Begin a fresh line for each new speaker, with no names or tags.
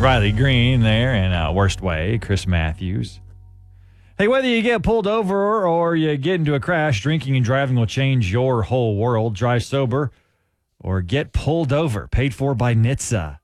Riley Green there and Worst Way, Chris Matthews. Hey, whether you get pulled over or you get into a crash, drinking and driving will change your whole world. Drive sober or get pulled over. Paid for by NHTSA.